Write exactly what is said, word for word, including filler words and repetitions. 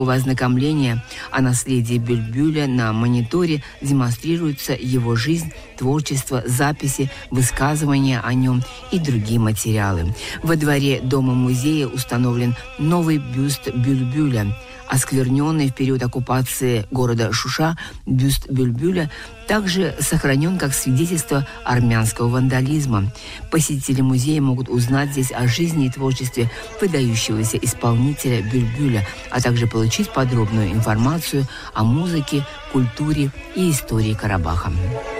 ознакомления о наследии Бюльбюля на мониторе демонстрируется его жизнь, творчество, записи, высказывания о нем и другие материалы. Во дворе дома-музея установлен новый бюст Бюльбюля. Оскверненный в период оккупации города Шуша бюст Бюльбюля также сохранен как свидетельство армянского вандализма. Посетители музея могут узнать здесь о жизни и творчестве выдающегося исполнителя Бюльбюля, а также получить подробную информацию о музыке, культуре и истории Карабаха.